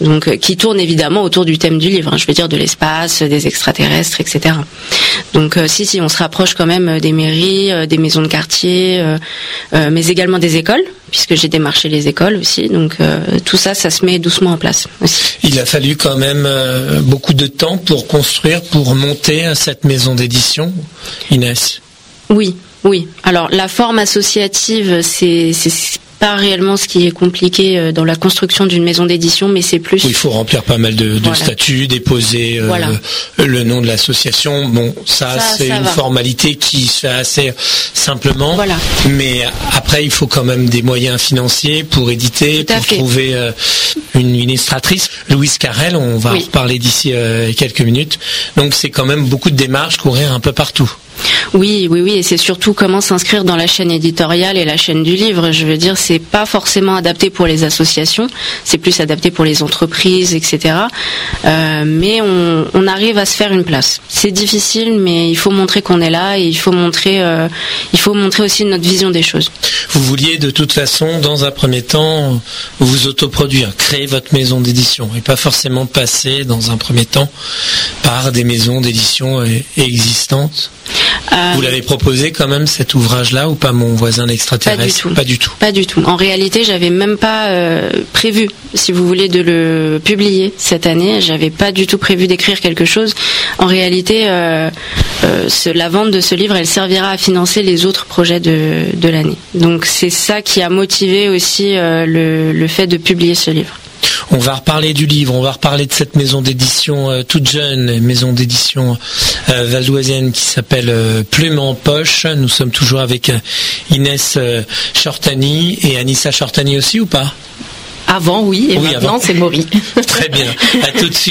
Donc qui tourne évidemment autour du thème du livre, je veux dire de l'espace, des extraterrestres, etc. Donc si on se rapproche quand même des mairies, des maisons de quartier, mais également des écoles, puisque j'ai démarché les écoles aussi. Donc tout ça se met doucement en place aussi. Il a fallu quand même beaucoup de temps pour construire, pour monter cette maison d'édition, Inès. Oui. Alors la forme associative, c'est pas réellement ce qui est compliqué dans la construction d'une maison d'édition, mais c'est plus... Oui, il faut remplir pas mal de statuts, déposer le nom de l'association. Bon, ça c'est une formalité qui se fait assez simplement. Voilà. Mais après, il faut quand même des moyens financiers pour éditer, pour trouver une illustratrice. Louise Carrel, on va en reparler d'ici quelques minutes. Donc c'est quand même beaucoup de démarches, courir un peu partout. Oui, et c'est surtout comment s'inscrire dans la chaîne éditoriale et la chaîne du livre. Je veux dire, c'est pas forcément adapté pour les associations, c'est plus adapté pour les entreprises, etc. Mais on arrive à se faire une place. C'est difficile, mais il faut montrer qu'on est là et il faut montrer aussi notre vision des choses. Vous vouliez de toute façon, dans un premier temps, vous autoproduire, créer votre maison d'édition et pas forcément passer dans un premier temps par des maisons d'édition existantes. Vous l'avez proposé quand même cet ouvrage-là ou pas, Mon voisin l'extraterrestre? Pas du tout. En réalité, j'avais même pas prévu, si vous voulez, de le publier cette année. J'avais pas du tout prévu d'écrire quelque chose. En réalité, la vente de ce livre, elle servira à financer les autres projets de l'année. Donc c'est ça qui a motivé aussi le fait de publier ce livre. On va reparler du livre, on va reparler de cette maison d'édition toute jeune, maison d'édition valdoisienne qui s'appelle Plume en poche. Nous sommes toujours avec Inès Shortani et Anissa Shortani aussi ou pas? Avant, oui, et maintenant c'est Maury. Très bien, à tout de suite.